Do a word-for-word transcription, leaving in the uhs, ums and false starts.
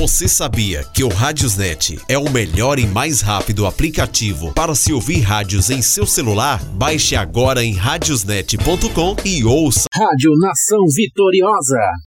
Você sabia que o Radiosnet é o melhor e mais rápido aplicativo para se ouvir rádios em seu celular? Baixe agora em radiosnet ponto com e ouça. Rádio Nação Vitoriosa.